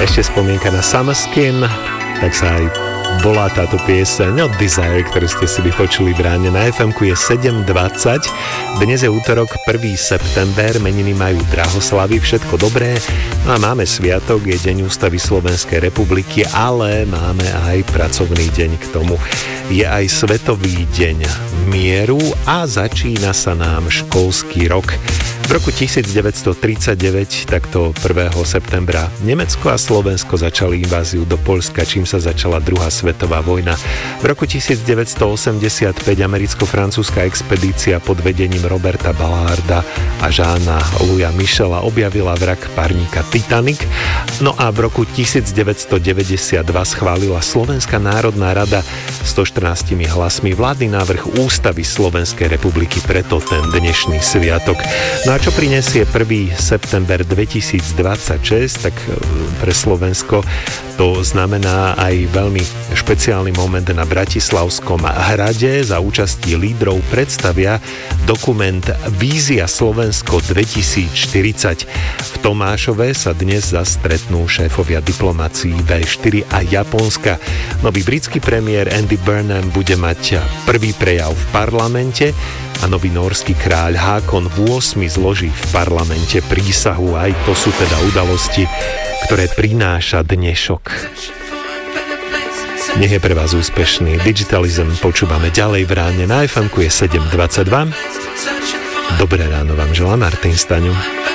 Ešte spomienka na Summer Skin, tak sa aj volá táto pieseň od Desire, ktorú ste si vypočuli v ráne. Na FM-ku je 7:20. Dnes je útorok, 1. september, meniny majú Drahoslavy, všetko dobré. No a máme sviatok, je Deň Ústavy Slovenskej republiky, ale máme aj pracovný deň k tomu. Je aj Svetový deň mieru a začína sa nám školský rok. V roku 1939, takto 1. septembra, Nemecko a Slovensko začali inváziu do Poľska, čím sa začala druhá svetová vojna. V roku 1985 americko-francúzska expedícia pod vedením Roberta Ballarda a Jeana Louisa Michela objavila vrak parníka Titanic. No a v roku 1992 schválila Slovenská národná rada 114 hlasmi vládny návrh Ústavy Slovenskej republiky, preto ten dnešný sviatok. No a čo prinesie 1. september 2026, tak pre Slovensko to znamená aj veľmi špeciálny moment na Bratislavskom hrade. Za účasti lídrov predstavia dokument Vízia Slovensko 2040. V Tomášove sa dnes zastretnú šéfovia diplomácií V4 a Japonska. Nový britský premiér Andy Burnham bude mať prvý prejav v parlamente a nový norský kráľ Hákon VIII zloží v parlamente prísahu. Aj to sú teda udalosti, ktoré prináša dnešok. Nech je pre vás úspešný Digitalism. Počúvame ďalej v ráne. Na FM-ku je 7:22. Dobré ráno vám želá Martin Staňo.